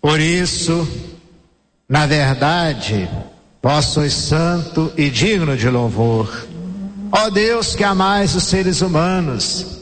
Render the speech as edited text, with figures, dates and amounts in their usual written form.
Por isso, na verdade, vós sois santo e digno de louvor. Ó Deus, que amais os seres humanos